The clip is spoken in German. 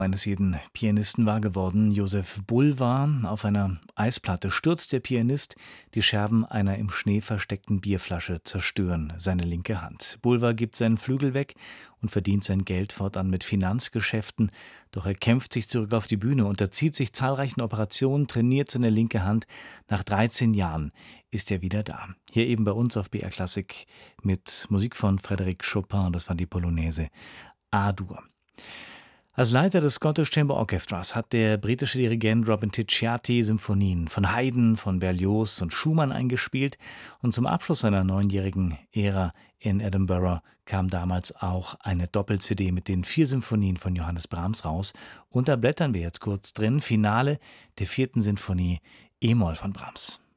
Eines jeden Pianisten wahr geworden. Josef Bulvar. Auf einer Eisplatte stürzt der Pianist, die Scherben einer im Schnee versteckten Bierflasche zerstören seine linke Hand. Bulvar gibt seinen Flügel weg und verdient sein Geld fortan mit Finanzgeschäften, doch er kämpft sich zurück auf die Bühne, unterzieht sich zahlreichen Operationen, trainiert seine linke Hand. Nach 13 Jahren ist er wieder da. Hier eben bei uns auf BR Klassik mit Musik von Frédéric Chopin, das war die Polonaise A-Dur. Als Leiter des Scottish Chamber Orchestras hat der britische Dirigent Robin Ticciati Symphonien von Haydn, von Berlioz und Schumann eingespielt, und zum Abschluss seiner 9-jährigen Ära in Edinburgh kam damals auch eine Doppel-CD mit den 4 Symphonien von Johannes Brahms raus, und da blättern wir jetzt kurz drin. Finale der 4. Sinfonie E-Moll von Brahms.